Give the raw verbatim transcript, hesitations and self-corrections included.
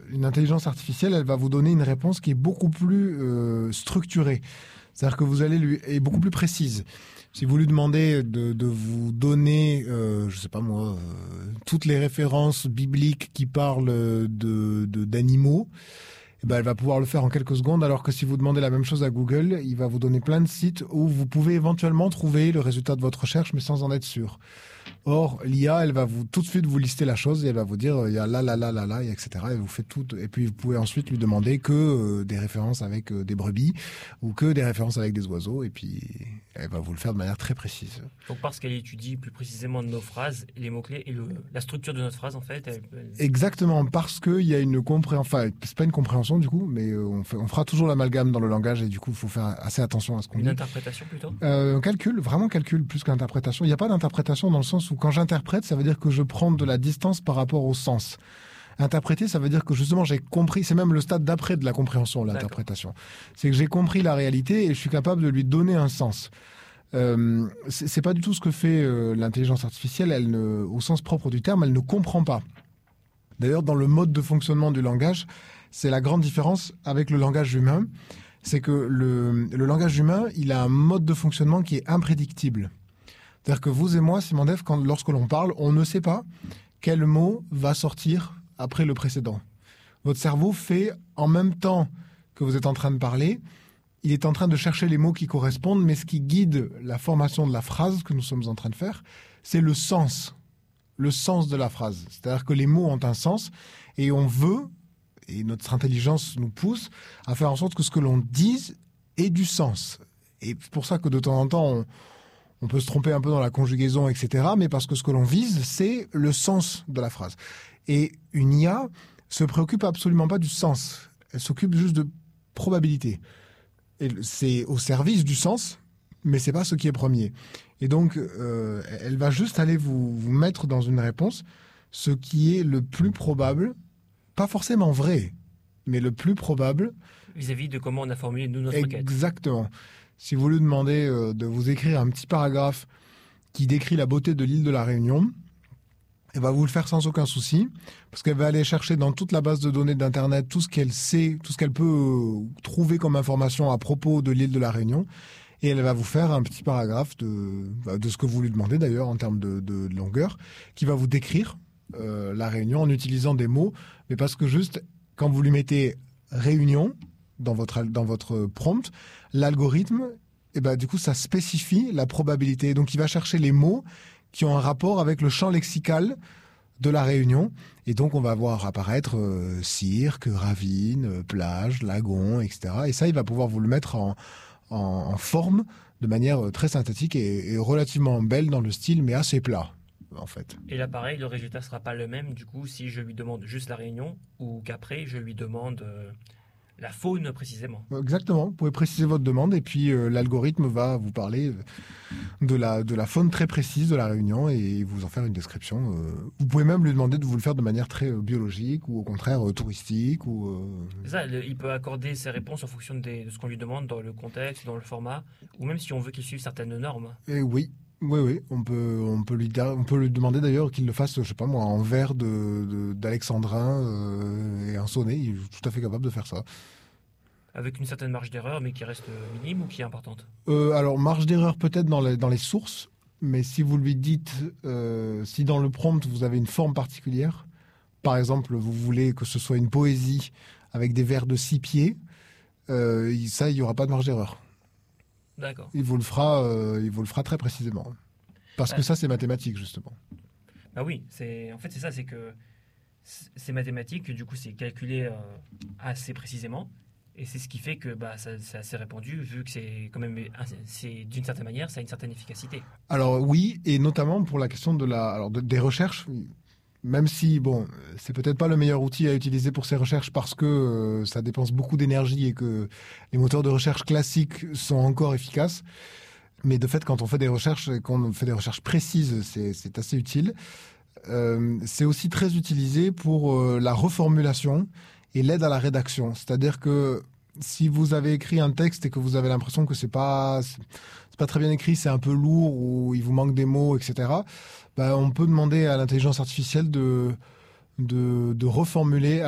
une intelligence artificielle, elle va vous donner une réponse qui est beaucoup plus euh, structurée. C'est-à-dire que vous allez lui est beaucoup plus précise. Si vous lui demandez de, de vous donner, euh, je sais pas moi, euh, toutes les références bibliques qui parlent de, de d'animaux, eh ben elle va pouvoir le faire en quelques secondes. Alors que si vous demandez la même chose à Google, il va vous donner plein de sites où vous pouvez éventuellement trouver le résultat de votre recherche, mais sans en être sûr. Or, l'I A, elle va vous tout de suite vous lister la chose et elle va vous dire il y a là, là, là, là, là, et cetera. Et vous faites tout. Et puis vous pouvez ensuite lui demander que euh, des références avec euh, des brebis ou que des références avec des oiseaux. Et puis elle va vous le faire de manière très précise. Donc parce qu'elle étudie plus précisément nos phrases, les mots-clés et le, la structure de notre phrase, en fait. Elle, elle... Exactement, parce qu'il y a une compréhension, enfin, c'est pas une compréhension du coup, mais euh, on, fait, on fera toujours l'amalgame dans le langage et du coup, il faut faire assez attention à ce qu'on une dit. Une interprétation plutôt euh, Un calcul, vraiment calcul, plus qu'interprétation. Il n'y a pas d'interprétation dans le sens où quand j'interprète, ça veut dire que je prends de la distance par rapport au sens. Interpréter, ça veut dire que justement j'ai compris, c'est même le stade d'après de la compréhension, l'interprétation. D'accord. C'est que j'ai compris la réalité et je suis capable de lui donner un sens. Euh, c'est, c'est pas du tout ce que fait euh, l'intelligence artificielle. Elle ne, au sens propre du terme, elle ne comprend pas. D'ailleurs, dans le mode de fonctionnement du langage, c'est la grande différence avec le langage humain. C'est que le, le langage humain, il a un mode de fonctionnement qui est imprédictible. C'est-à-dire que vous et moi, Simon Def, quand, lorsque l'on parle, on ne sait pas quel mot va sortir après le précédent. Votre cerveau fait, en même temps que vous êtes en train de parler, il est en train de chercher les mots qui correspondent, mais ce qui guide la formation de la phrase que nous sommes en train de faire, c'est le sens. Le sens de la phrase. C'est-à-dire que les mots ont un sens et on veut, et notre intelligence nous pousse, à faire en sorte que ce que l'on dise ait du sens. Et c'est pour ça que de temps en temps, on, on peut se tromper un peu dans la conjugaison, et cetera, mais parce que ce que l'on vise, c'est le sens de la phrase. Et une I A se préoccupe absolument pas du sens. Elle s'occupe juste de probabilité. Et c'est au service du sens, mais c'est pas ce qui est premier. Et donc, euh, elle va juste aller vous, vous mettre dans une réponse ce qui est le plus probable, pas forcément vrai, mais le plus probable. Vis-à-vis de comment on a formulé nous notre requête. Exactement. Si vous lui demandez euh, de vous écrire un petit paragraphe qui décrit la beauté de l'île de la Réunion, elle va vous le faire sans aucun souci, parce qu'elle va aller chercher dans toute la base de données d'Internet tout ce qu'elle sait, tout ce qu'elle peut euh, trouver comme information à propos de l'île de la Réunion. Et elle va vous faire un petit paragraphe de, de ce que vous lui demandez d'ailleurs en termes de, de longueur, qui va vous décrire euh, la réunion en utilisant des mots, mais parce que juste quand vous lui mettez réunion dans votre, dans votre prompt, l'algorithme, eh ben, du coup ça spécifie la probabilité. Donc il va chercher les mots qui ont un rapport avec le champ lexical de la Réunion. Et donc on va voir apparaître euh, cirque, ravine, euh, plage, lagon, et cetera. Et ça, il va pouvoir vous le mettre en En, en forme, de manière très synthétique et, et relativement belle dans le style, mais assez plat, en fait. Et là, pareil, le résultat ne sera pas le même, du coup, si je lui demande juste la réunion ou qu'après, je lui demande euh, la faune précisément. Exactement, vous pouvez préciser votre demande et puis euh, l'algorithme va vous parler de la, de la faune très précise de la Réunion et vous en faire une description. Euh, vous pouvez même lui demander de vous le faire de manière très euh, biologique ou au contraire euh, touristique. Ou, euh... C'est ça, le, il peut accorder ses réponses en fonction des, de ce qu'on lui demande dans le contexte, dans le format, ou même si on veut qu'il suive certaines normes. Et oui. Oui, oui, on peut, on peut lui, on peut lui demander d'ailleurs qu'il le fasse, je sais pas moi, en vers de, de, d'alexandrin euh, et un sonnet. Il est tout à fait capable de faire ça. Avec une certaine marge d'erreur, mais qui reste minime ou qui est importante euh, Alors, marge d'erreur peut-être dans les, dans les sources, mais si vous lui dites, euh, si dans le prompt vous avez une forme particulière, par exemple, vous voulez que ce soit une poésie avec des vers de six pieds, euh, ça, il n'y aura pas de marge d'erreur. D'accord. Il vous le fera, euh, il vous le fera très précisément. Parce que ça, c'est mathématique, justement. Bah oui, c'est, en fait, c'est ça, c'est que c'est mathématique, du coup, c'est calculé euh, assez précisément. Et c'est ce qui fait que bah, ça, c'est assez répandu, vu que c'est quand même, c'est, d'une certaine manière, ça a une certaine efficacité. Alors oui, et notamment pour la question de la, alors de, des recherches, même si, bon, c'est peut-être pas le meilleur outil à utiliser pour ces recherches parce que euh, ça dépense beaucoup d'énergie et que les moteurs de recherche classiques sont encore efficaces. Mais de fait, quand on fait des recherches, quand on fait des recherches précises, c'est, c'est assez utile. Euh, c'est aussi très utilisé pour euh, la reformulation et l'aide à la rédaction. C'est-à-dire que si vous avez écrit un texte et que vous avez l'impression que c'est pas, c'est pas très bien écrit, c'est un peu lourd ou il vous manque des mots, et cetera, ben, on peut demander à l'intelligence artificielle de, de, de reformuler